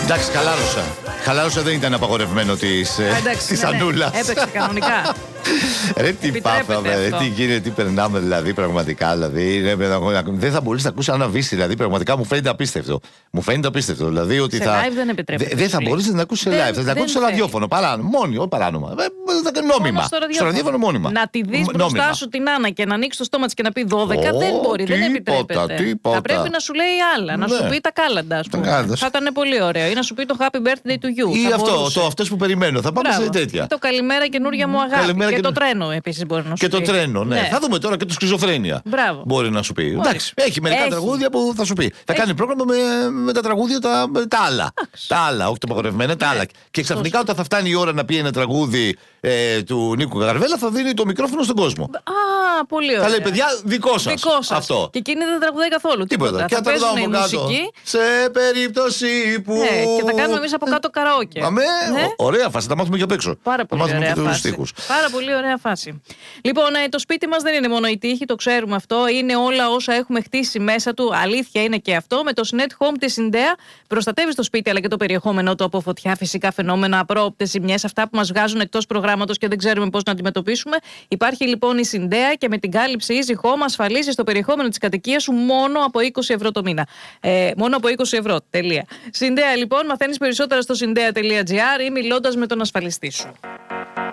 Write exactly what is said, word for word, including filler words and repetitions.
Εντάξει, χαλάρωσα. Χαλάρωσα, δεν ήταν απαγορευμένο τη Ανούλα. Έπαιξε κανονικά. Ρε τι πάθαμε, τι γίνεται, τι περνάμε δηλαδή πραγματικά. Δηλαδή, ρε, δεν θα μπορείς να ακούσει ένα βύση, δηλαδή πραγματικά μου φαίνεται απίστευτο. Μου φαίνεται απίστευτο. Δηλαδή ότι σε θα. live δεν επιτρέπεται. Δεν θα μπορείς να ακούσει σε live, θα την ακούσει στο ραδιόφωνο. Παράνομα, μόνοι, όχι παράνομα. Νόμιμα. Στο ραδιόφωνο μόνιμα. Να τη δεις μπροστά σου την Άννα και να ανοίξει το στόμα της και να πει δώδεκα, δεν μπορεί, δεν επιτρέπεται. Θα πρέπει να σου λέει άλλα, να σου πει τα κάλαντα, α πούμε. Θα ήταν πολύ ωραίο. Ή να σου πει το happy birthday to you. Ή αυτό, αυτό που περιμένω. Θα πάμε σε τέτοια. Το καλημέρα καινούργια μου αγάπη. Και το τρένο επίσης μπορεί να σου πει. Και το τρένο, ναι. Θα δούμε τώρα και το Σχιζοφρένεια. Μπράβο. Μπορεί να σου πει. Εντάξει, έχει μερικά τραγούδια που θα σου πει. Θα κάνει πρόγραμμα με τα τραγούδια τα άλλα. Τα άλλα, όχι τα απαγορευμένα, τα άλλα. Και ξαφνικά όταν θα φτάνει η ώρα να πει ένα τραγούδι του Νίκου Γαρβέλα, θα δίνει το μικρόφωνο στον κόσμο. Α, πολύ ωραία. Θα λέει παιδιά, δικό σας. Αυτό. Και εκείνη δεν τραγουδάει καθόλου. Τίποτα. Και θα τραγουδάμε από κάτω. Σε περίπτωση που. Και θα κάνουμε εμείς από κάτω καραόκε. Αμέ, ωραία φάση, τα μάθουμε και απ' έξω. Πάρα πολύ ωραία φάση. Πάρα πολύ ωραία φάση. Λοιπόν, το σπίτι μας δεν είναι μόνο η τύχη, το ξέρουμε αυτό. Είναι όλα όσα έχουμε χτίσει μέσα του. Αλήθεια είναι και αυτό. Με το Snet Home της Συντέα προστατεύει το σπίτι αλλά και το περιεχόμενό του από φωτιά, φυσικά φαινόμενα, απρόοπτες ζημιές, αυτά που μας βγάζουν εκτός προγράμματος και δεν ξέρουμε πώς να αντιμετωπίσουμε. Υπάρχει λοιπόν η Συντέα και με την κάλυψη Easy Home ασφαλίζεις το περιεχόμενο της κατοικίας σου μόνο από είκοσι ευρώ το μήνα. Ε, μόνο από είκοσι ευρώ. Τελεία. Συντέα λοιπόν, μαθαίνεις περισσότερα στο συντέα τελεία τζι άρ ή μιλώντας με τον ασφαλιστή σου.